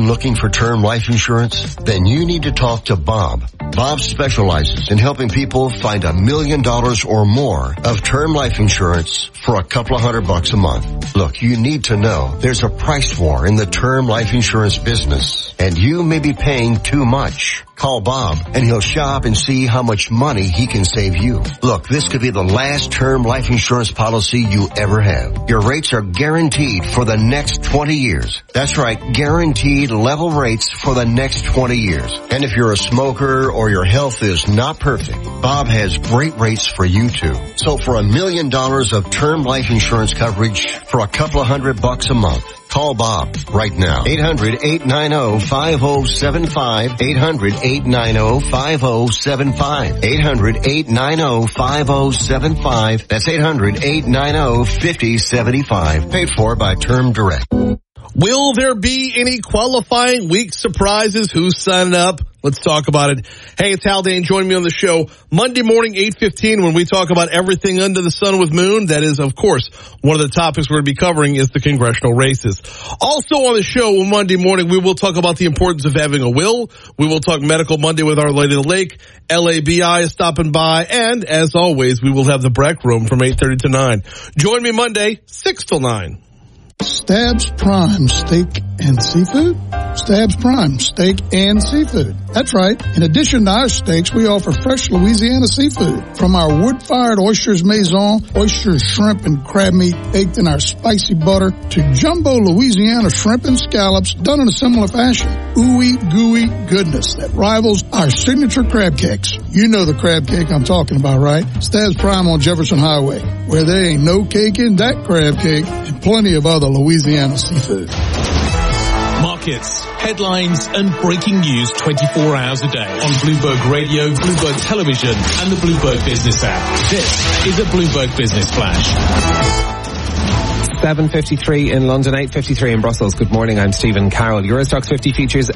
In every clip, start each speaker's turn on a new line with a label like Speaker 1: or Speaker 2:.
Speaker 1: looking for term life insurance? Then you need to talk to Bob. Bob specializes in helping people find $1 million or more of term life insurance for a couple of $100 a month. Look, you need to know there's a price war in the term life insurance business, and you may be paying too much. Call Bob and he'll shop and see how much money he can save you. Look, this could be the last term life insurance policy you ever have. Your rates are guaranteed for the next 20 years. That's right, guaranteed level rates for the next 20 years. And if you're a smoker or your health is not perfect, Bob has great rates for you too. So for $1 million of term life insurance coverage for a couple of $100 a month, call Bob right now. 800-890-5075. 800-890-5075. 800-890-5075. That's 800-890-5075. Paid for by Term Direct.
Speaker 2: Will there be any qualifying week surprises? Who's signing up? Let's talk about it. Hey, it's Haldane. Join me on the show Monday morning, 8:15, when we talk about everything under the sun with Moon. That is, of course, one of the topics we're going to be covering is the congressional races. Also on the show Monday morning, we will talk about the importance of having a will. We will talk Medical Monday with Our Lady of the Lake. LABI is stopping by. And, as always, we will have the Breck Room from 8:30 to 9. Join me Monday, 6 till 9.
Speaker 3: Stabs Prime Steak and Seafood? Stabs Prime Steak and Seafood. That's right. In addition to our steaks, we offer fresh Louisiana seafood. From our wood-fired oysters maison, oysters, shrimp, and crab meat baked in our spicy butter, to jumbo Louisiana shrimp and scallops done in a similar fashion. Ooey gooey goodness that rivals our signature crab cakes. You know the crab cake I'm talking about, right? Stabs Prime on Jefferson Highway, where there ain't no cake in that crab cake, and plenty of other Louisiana seafood.
Speaker 4: Markets, headlines, and breaking news 24 hours a day on Bloomberg Radio, Bloomberg Television, and the Bloomberg Business app. This is a Bloomberg Business Flash.
Speaker 5: 7.53 in London, 8.53 in Brussels. Good morning, I'm Stephen Carroll. Eurostoxx 50 futures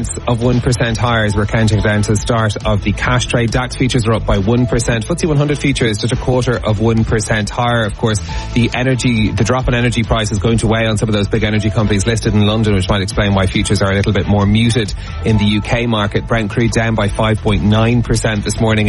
Speaker 5: 0.8% higher as we're counting down to the start of the cash trade. DAX futures are up by 1%. FTSE 100 futures just 0.25% higher. Of course, the drop in energy price is going to weigh on some of those big energy companies listed in London, which might explain why futures are a little bit more muted in the UK market. Brent crude down by 5.9% this morning,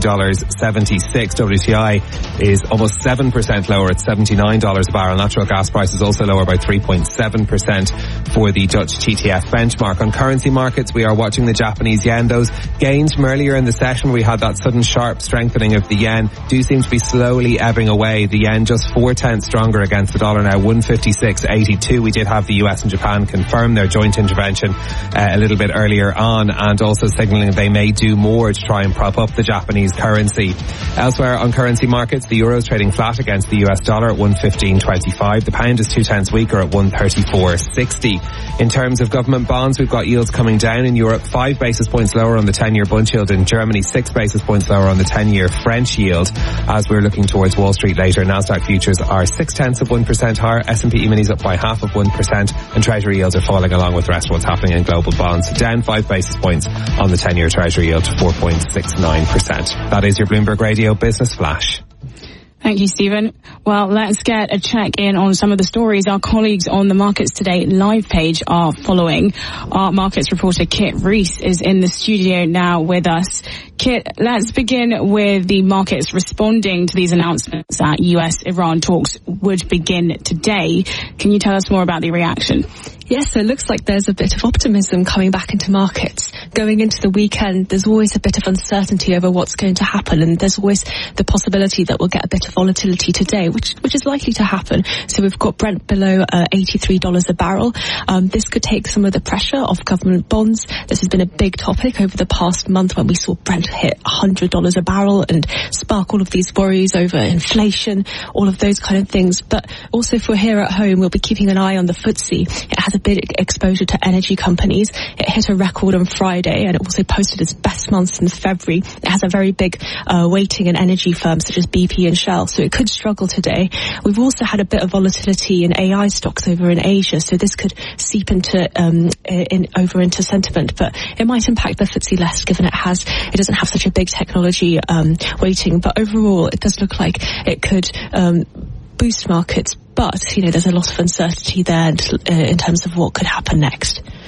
Speaker 5: $82.76. WTI is almost 7% lower at $79 a barrel. Natural gas prices also lower by 3.7% for the Dutch TTF benchmark. On currency markets, we are watching the Japanese yen. Those gains from earlier in the session, we had that sudden sharp strengthening of the yen, do seem to be slowly ebbing away. The yen just 0.4 stronger against the dollar now, 156.82. We did have the US and Japan confirm their joint intervention a little bit earlier on, and also signaling they may do more to try and prop up the Japanese currency. Elsewhere on currency markets, the euro is trading flat against the US dollar at 115.25. The pound is 0.2 weaker at 134.60. In terms of government bonds, we've got yields coming down in Europe, 5 basis points lower on the 10-year Bund yield in Germany, 6 basis points lower on the 10-year French yield. As we're looking towards Wall Street later, Nasdaq futures are 0.6% higher, S&P E-minis up by 0.5%, and Treasury yields are falling along with the rest of what's happening in global bonds, down 5 basis points on the 10-year Treasury yield to 4.69%. That is your Bloomberg Radio Business Flash.
Speaker 6: Thank you, Stephen. Well, let's get a check in on some of the stories our colleagues on the Markets Today live page are following. Our markets reporter Kit Reese is in the studio now with us. Kit, let's begin with the markets responding to these announcements that US-Iran talks would begin today. Can you tell us more about the reaction?
Speaker 7: Yes, so it looks like there's a bit of optimism coming back into markets. Going into the weekend, there's always a bit of uncertainty over what's going to happen, and there's always the possibility that we'll get a bit of volatility today, which is likely to happen. So we've got Brent below $83 a barrel. This could take some of the pressure off government bonds. This has been a big topic over the past month when we saw Brent hit $100 a barrel and spark all of these worries over inflation, all of those kind of things. But also for here at home, we'll be keeping an eye on the FTSE. It has a big exposure to energy companies. It hit a record on Friday and it also posted its best month since February. It has a very big weighting in energy firms such as BP and Shell, so it could struggle today. We've also had a bit of volatility in AI stocks over in Asia, so this could seep into over into sentiment, but it might impact the FTSE less given it doesn't have such a big technology weighting. But overall, it does look like it could boost markets, but there's a lot of uncertainty there in terms of what could happen next.